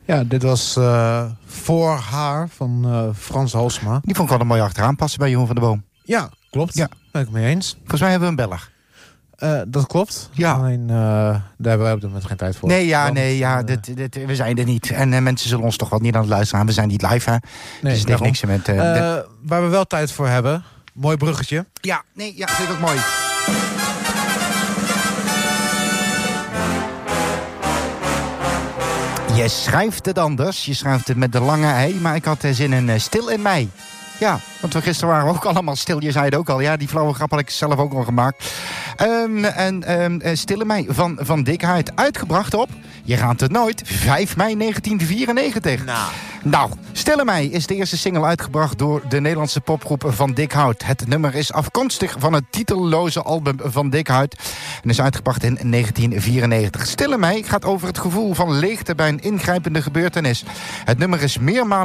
Ja, dit was Voor haar van Frans Halsema. Die vond ik wel een mooi achteraan passen bij Jeroen van der Boom. Ja, klopt. Ja. Ben ik het mee eens. Volgens mij hebben we een beller. Dat klopt. Ja. Alleen daar hebben wij op dit moment geen tijd voor. We zijn er niet. En mensen zullen ons toch wel niet aan het luisteren. We zijn niet live, hè? Nee, dus het heeft niks met... waar we wel tijd voor hebben. Mooi bruggetje. Ja, vind ik ook mooi. Je schrijft het anders. Je schrijft het met de lange ei. Maar ik had zin in Stil in Mei. Ja, want we gisteren waren we ook allemaal stil. Je zei het ook al. Ja, die flauwe grap had ik zelf ook al gemaakt. Stil in Mei van Dikhuid. Uitgebracht op, je raadt het nooit, 5 mei 1994. Nou, Stille Mei is de eerste single uitgebracht door de Nederlandse popgroep Van Dikhout. Het nummer is afkomstig van het titelloze album Van Dikhout en is uitgebracht in 1994. Stille Mei gaat over het gevoel van leegte bij een ingrijpende gebeurtenis. Het nummer is meermalen